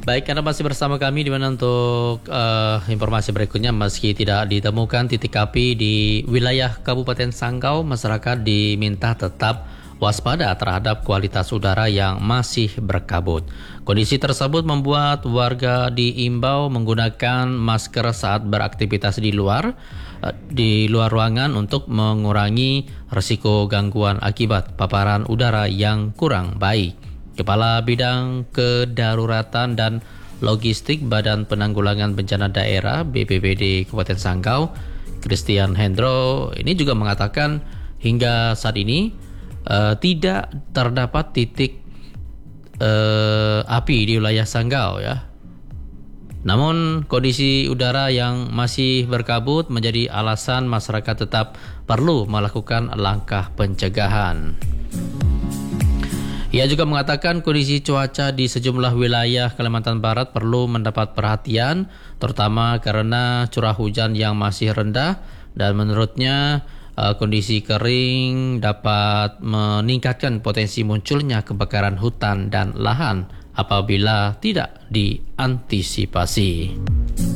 Baik, Anda masih bersama kami di mana untuk informasi berikutnya. Meski tidak ditemukan titik api di wilayah Kabupaten Sanggau, masyarakat diminta tetap waspada terhadap kualitas udara yang masih berkabut. Kondisi tersebut membuat warga diimbau menggunakan masker saat beraktivitas di luar ruangan untuk mengurangi risiko gangguan akibat paparan udara yang kurang baik. Kepala Bidang Kedaruratan dan Logistik Badan Penanggulangan Bencana Daerah BPBD Kabupaten Sanggau, Christian Hendro, ini juga mengatakan hingga saat ini tidak terdapat titik api di wilayah Sanggau ya. Namun kondisi udara yang masih berkabut menjadi alasan masyarakat tetap perlu melakukan langkah pencegahan. Ia juga mengatakan kondisi cuaca di sejumlah wilayah Kalimantan Barat perlu mendapat perhatian, terutama karena curah hujan yang masih rendah, dan menurutnya kondisi kering dapat meningkatkan potensi munculnya kebakaran hutan dan lahan apabila tidak diantisipasi.